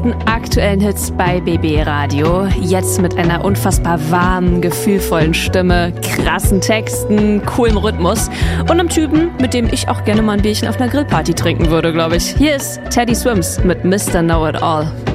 besten aktuellen Hits bei BB Radio. Jetzt mit einer unfassbar warmen, gefühlvollen Stimme, krassen Texten, coolem Rhythmus und einem Typen, mit dem ich auch gerne mal ein Bierchen auf einer Grillparty trinken würde, glaube ich. Hier ist Teddy Swims mit Mr. Know It All.